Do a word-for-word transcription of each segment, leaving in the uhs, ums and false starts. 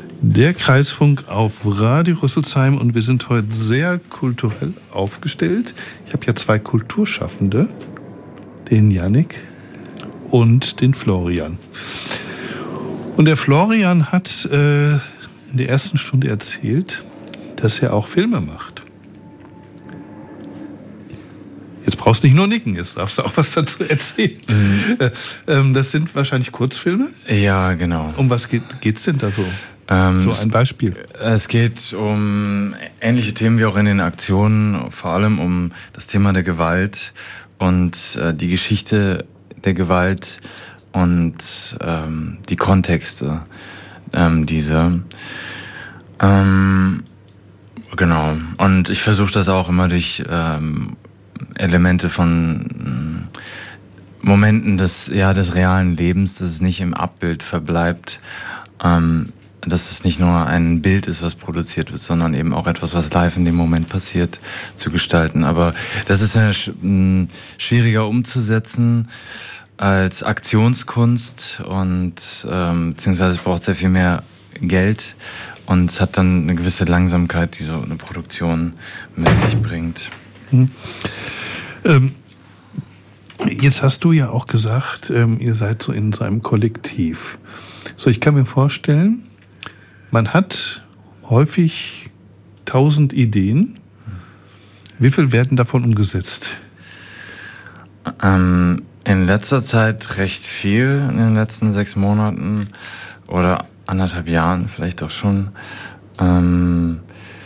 Der Kreisfunk auf Radio Rüsselsheim und wir sind heute sehr kulturell aufgestellt. Ich habe ja zwei Kulturschaffende, den Jannik und den Florian. Und der Florian hat äh, in der ersten Stunde erzählt, dass er auch Filme macht. Jetzt brauchst du nicht nur nicken, jetzt darfst du auch was dazu erzählen. Mhm. Äh, ähm, das sind wahrscheinlich Kurzfilme? Ja, genau. Um was geht es denn da so? Ähm, so ein Beispiel. Es geht um ähnliche Themen wie auch in den Aktionen, vor allem um das Thema der Gewalt und äh, die Geschichte der Gewalt und ähm, die Kontexte ähm, dieser. Ähm, genau. Und ich versuche das auch immer durch ähm, Elemente von äh, Momenten des, ja, des realen Lebens, dass es nicht im Abbild verbleibt, ähm, dass es nicht nur ein Bild ist, was produziert wird, sondern eben auch etwas, was live in dem Moment passiert, zu gestalten. Aber das ist ja sch- schwieriger umzusetzen als Aktionskunst und ähm, beziehungsweise es braucht sehr viel mehr Geld und es hat dann eine gewisse Langsamkeit, die so eine Produktion mit sich bringt. Hm. Ähm, jetzt hast du ja auch gesagt, ähm, ihr seid so in so einem Kollektiv. So, ich kann mir vorstellen, man hat häufig tausend Ideen. Wie viel werden davon umgesetzt? Ähm, in letzter Zeit recht viel, in den letzten sechs Monaten oder anderthalb Jahren vielleicht auch schon. Ähm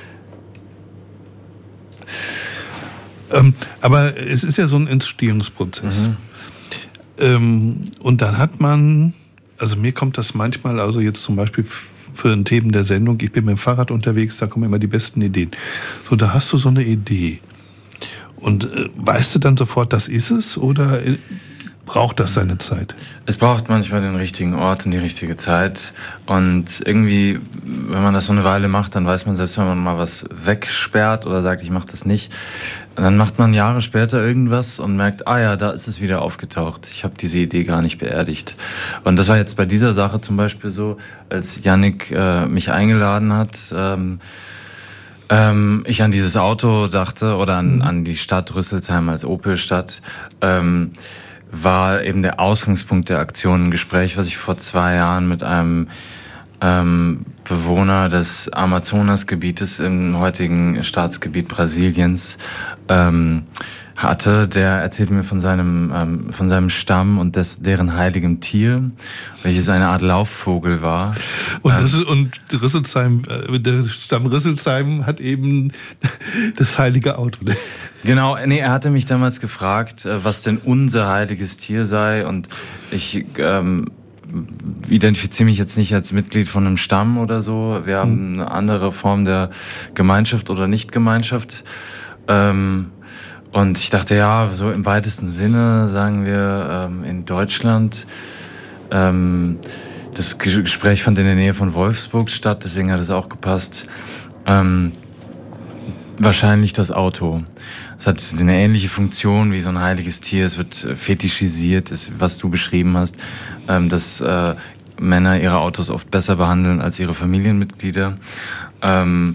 ähm, aber es ist ja so ein Entstehungsprozess. Mhm. Ähm, und dann hat man, also mir kommt das manchmal, also jetzt zum Beispiel für ein Themen der Sendung, ich bin mit dem Fahrrad unterwegs, da kommen immer die besten Ideen. So, da hast du so eine Idee. Und äh, weißt du dann sofort, das ist es, oder äh, braucht das seine Zeit? Es braucht manchmal den richtigen Ort und die richtige Zeit. Und irgendwie, wenn man das so eine Weile macht, dann weiß man, selbst wenn man mal was wegsperrt oder sagt, ich mache das nicht, dann macht man Jahre später irgendwas und merkt, ah ja, da ist es wieder aufgetaucht. Ich habe diese Idee gar nicht beerdigt. Und das war jetzt bei dieser Sache zum Beispiel so, als Jannik äh, mich eingeladen hat, ähm, ähm, ich an dieses Auto dachte oder an, mhm. an die Stadt Rüsselsheim als Opel-Stadt, ähm, war eben der Ausgangspunkt der Aktion ein Gespräch, was ich vor zwei Jahren mit einem ähm, Bewohner des Amazonasgebietes im heutigen Staatsgebiet Brasiliens ähm, hatte. Der erzählte mir von seinem ähm, von seinem Stamm und des, deren heiligem Tier, welches eine Art Laufvogel war. Und, das, ähm, und Rüsselsheim, der Stamm Rüsselsheim hat eben das heilige Auto. Genau, nee, er hatte mich damals gefragt, was denn unser heiliges Tier sei, und ich ähm, identifiziere mich jetzt nicht als Mitglied von einem Stamm oder so. Wir haben eine andere Form der Gemeinschaft oder Nicht-Gemeinschaft. Ähm, und ich dachte, ja, so im weitesten Sinne, sagen wir, ähm, in Deutschland. Ähm, das Gespräch fand in der Nähe von Wolfsburg statt, deswegen hat es auch gepasst. Ähm, wahrscheinlich das Auto. Es hat eine ähnliche Funktion wie so ein heiliges Tier. Es wird fetischisiert, ist, was du beschrieben hast, ähm, dass äh, Männer ihre Autos oft besser behandeln als ihre Familienmitglieder. Ähm,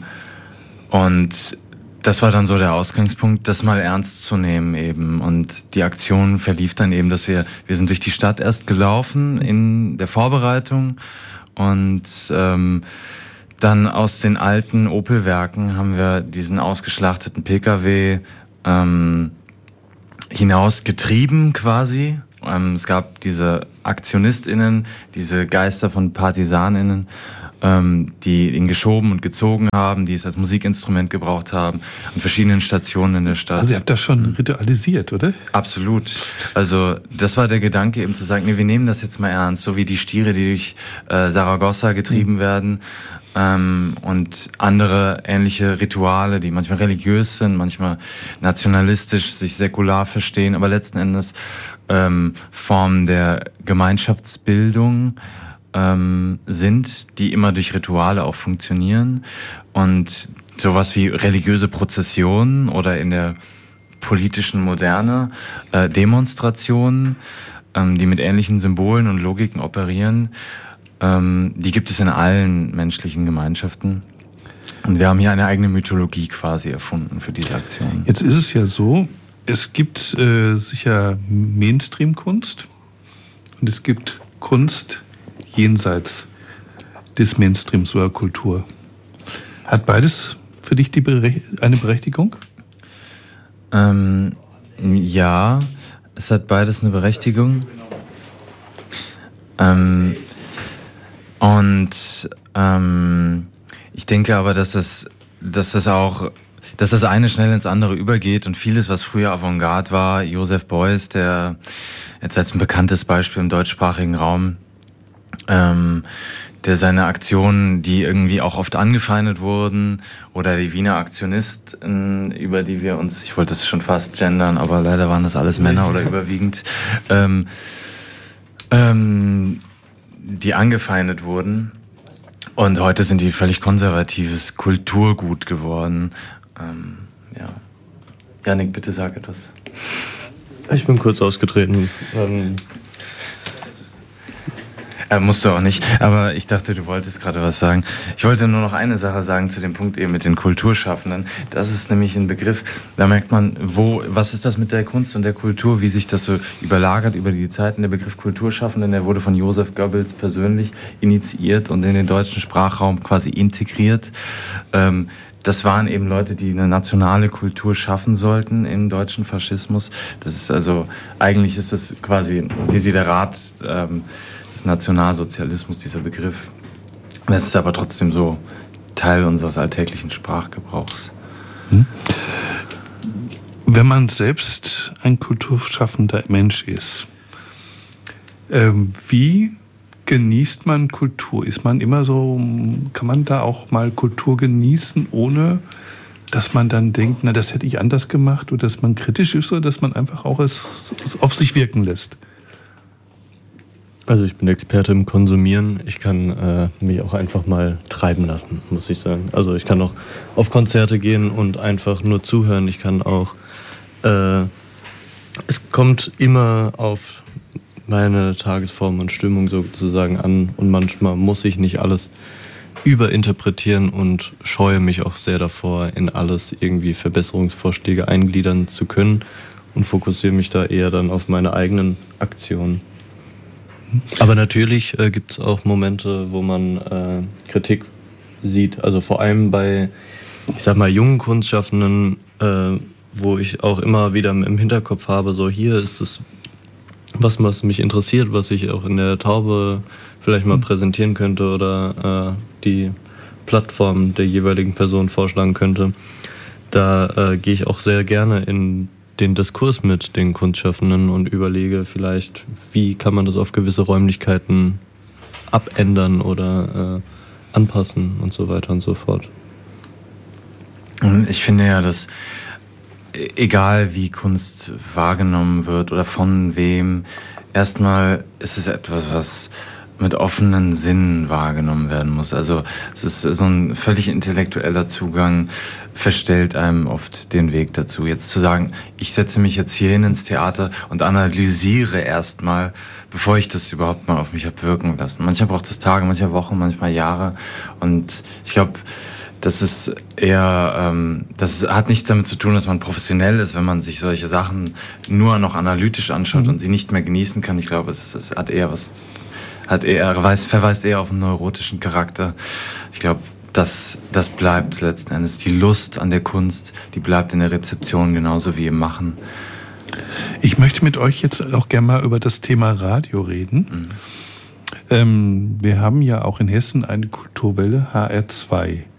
und das war dann so der Ausgangspunkt, das mal ernst zu nehmen eben. Und die Aktion verlief dann eben, dass wir, wir sind durch die Stadt erst gelaufen in der Vorbereitung und ähm, dann aus den alten Opel-Werken haben wir diesen ausgeschlachteten Pkw ähm, hinausgetrieben quasi. Ähm, es gab diese AktionistInnen, diese Geister von PartisanInnen, ähm, die ihn geschoben und gezogen haben, die es als Musikinstrument gebraucht haben, an verschiedenen Stationen in der Stadt. Also ihr habt das schon ritualisiert, oder? Absolut. Also das war der Gedanke, eben zu sagen, nee, wir nehmen das jetzt mal ernst, so wie die Stiere, die durch äh, Saragossa getrieben mhm. werden. Ähm, und andere ähnliche Rituale, die manchmal religiös sind, manchmal nationalistisch, sich säkular verstehen, aber letzten Endes ähm, Formen der Gemeinschaftsbildung ähm, sind, die immer durch Rituale auch funktionieren. Und sowas wie religiöse Prozessionen oder in der politischen Moderne äh, Demonstrationen, ähm, die mit ähnlichen Symbolen und Logiken operieren, Ähm, die gibt es in allen menschlichen Gemeinschaften. Und wir haben hier eine eigene Mythologie quasi erfunden für diese Aktion. Jetzt ist es ja so, es gibt äh, sicher Mainstream-Kunst und es gibt Kunst jenseits des Mainstreams oder Kultur. Hat beides für dich die Bere- eine Berechtigung? Ähm, ja, es hat beides eine Berechtigung. Ähm, und ähm, ich denke aber, dass es, dass es auch, dass das eine schnell ins andere übergeht und vieles, was früher Avantgarde war, Joseph Beuys, der jetzt als ein bekanntes Beispiel im deutschsprachigen Raum, ähm, der seine Aktionen, die irgendwie auch oft angefeindet wurden, oder die Wiener Aktionisten, über die wir uns, ich wollte das schon fast gendern, aber leider waren das alles Männer oder überwiegend, ähm, ähm, die angefeindet wurden. Und heute sind die völlig konservatives Kulturgut geworden. Ähm, ja. Janik, bitte sag etwas. Ich bin kurz ausgetreten. Ähm Äh, musst du auch nicht, aber ich dachte, du wolltest gerade was sagen. Ich wollte nur noch eine Sache sagen zu dem Punkt eben mit den Kulturschaffenden. Das ist nämlich ein Begriff, da merkt man, wo, was ist das mit der Kunst und der Kultur, wie sich das so überlagert über die Zeiten. Der Begriff Kulturschaffenden, der wurde von Joseph Goebbels persönlich initiiert und in den deutschen Sprachraum quasi integriert. Ähm, Das waren eben Leute, die eine nationale Kultur schaffen sollten im deutschen Faschismus. Das ist also, eigentlich ist das quasi ein Desiderat ähm, des Nationalsozialismus, dieser Begriff. Das ist aber trotzdem so Teil unseres alltäglichen Sprachgebrauchs. Hm. Wenn man selbst ein kulturschaffender Mensch ist, ähm, wie genießt man Kultur? Ist man immer so, kann man da auch mal Kultur genießen, ohne dass man dann denkt, na, das hätte ich anders gemacht, oder dass man kritisch ist, oder dass man einfach auch es auf sich wirken lässt? Also ich bin Experte im Konsumieren. Ich kann äh, mich auch einfach mal treiben lassen, muss ich sagen. Also ich kann auch auf Konzerte gehen und einfach nur zuhören. Ich kann auch, äh, es kommt immer auf meine Tagesform und Stimmung sozusagen an, und manchmal muss ich nicht alles überinterpretieren und scheue mich auch sehr davor, in alles irgendwie Verbesserungsvorschläge eingliedern zu können, und fokussiere mich da eher dann auf meine eigenen Aktionen. Aber natürlich äh, gibt es auch Momente, wo man äh, Kritik sieht, also vor allem bei, ich sag mal, jungen Kunstschaffenden, äh, wo ich auch immer wieder im Hinterkopf habe, so hier ist es was, was mich interessiert, was ich auch in der Taube vielleicht mal präsentieren könnte oder äh, die Plattform der jeweiligen Person vorschlagen könnte. Da äh, gehe ich auch sehr gerne in den Diskurs mit den Kunstschaffenden und überlege vielleicht, wie kann man das auf gewisse Räumlichkeiten abändern oder äh, anpassen und so weiter und so fort. Ich finde ja, dass egal wie Kunst wahrgenommen wird oder von wem, erstmal ist es etwas, was mit offenen Sinnen wahrgenommen werden muss. Also es ist so ein völlig intellektueller Zugang, verstellt einem oft den Weg dazu. Jetzt zu sagen, ich setze mich jetzt hier hin ins Theater und analysiere erstmal, bevor ich das überhaupt mal auf mich habe wirken lassen. Manchmal braucht es Tage, manchmal Wochen, manchmal Jahre. Und ich glaube, das ist eher, ähm, das hat nichts damit zu tun, dass man professionell ist, wenn man sich solche Sachen nur noch analytisch anschaut mhm. und sie nicht mehr genießen kann. Ich glaube, es, es hat eher was, hat eher, verweist, verweist eher auf einen neurotischen Charakter. Ich glaube, das, das bleibt letzten Endes. Die Lust an der Kunst, die bleibt in der Rezeption genauso wie im Machen. Ich möchte mit euch jetzt auch gerne mal über das Thema Radio reden. Mhm. Ähm, wir haben ja auch in Hessen eine Kulturwelle, H R zwei.